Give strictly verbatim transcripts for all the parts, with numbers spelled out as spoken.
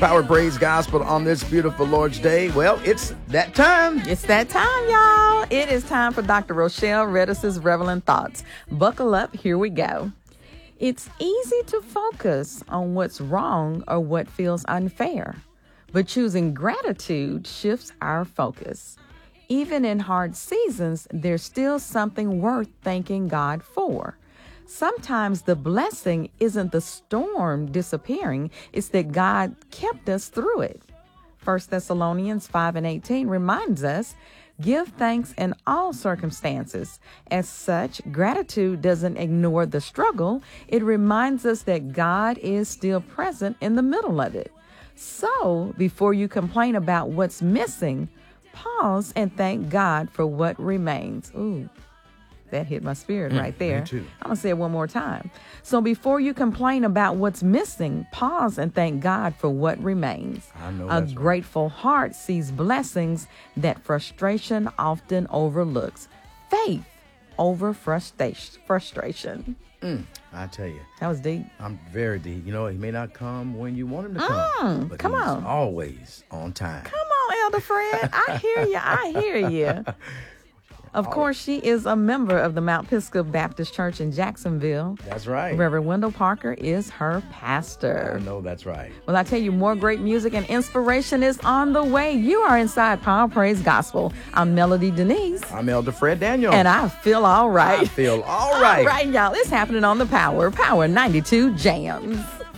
Power Praise Gospel on this beautiful Lord's Day. Well, it's that time. It's that time, y'all. It is time for Doctor Rochelle Redis's Reveling Thoughts. Buckle up. Here we go. It's easy to focus on what's wrong or what feels unfair, but choosing gratitude shifts our focus. Even in hard seasons, there's still something worth thanking God for. Sometimes the blessing isn't the storm disappearing, it's that God kept us through it. First Thessalonians five and eighteen reminds us, give thanks in all circumstances. As such, gratitude doesn't ignore the struggle. It reminds us that God is still present in the middle of it. So, before you complain about what's missing, pause and thank God for what remains. Ooh. That hit my spirit right there. Me too. I'm going to say it one more time. So before you complain about what's missing, pause and thank God for what remains. I know A that's grateful right. heart sees blessings that frustration often overlooks. Faith over frustration. Frustration. Mm, I tell you. That was deep. I'm very deep. You know, he may not come when you want him to come, Mm, but come he's on. always on time. Come on, Elder Fred. I hear you. I hear you. Of course, she is a member of the Mount Pisgah Baptist Church in Jacksonville. That's right. Reverend Wendell Parker is her pastor. I know that's right. Well, I tell you, more great music and inspiration is on the way. You are inside Power Praise Gospel. I'm Melody Denise. I'm Elder Fred Daniel. And I feel all right. I feel all right. All right, y'all. It's happening on the Power. Power ninety-two Jams.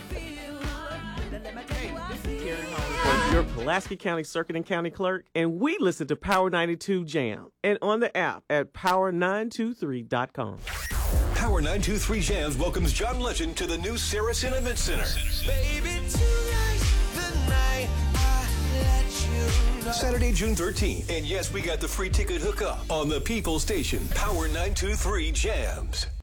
Your Pulaski County Circuit and County Clerk, and we listen to Power ninety-two Jam and on the app at power nine two three dot com. Power nine two three Jams welcomes John Legend to the new Saracen Event Center. Baby, tonight's the night I let you know. Saturday, June thirteenth. And yes, we got the free ticket hookup on the People Station. Power nine two three Jams.